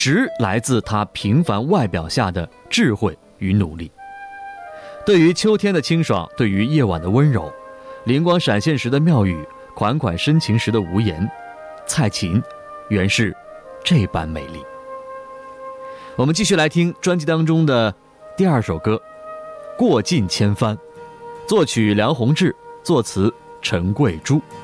实来自他平凡外表下的智慧与努力。对于秋天的清爽，对于夜晚的温柔，灵光闪现时的妙语，款款深情时的无言，蔡琴原是这般美丽。我们继续来听专辑当中的第二首歌《过尽千帆》，作曲梁鸿志，作词陈桂珠。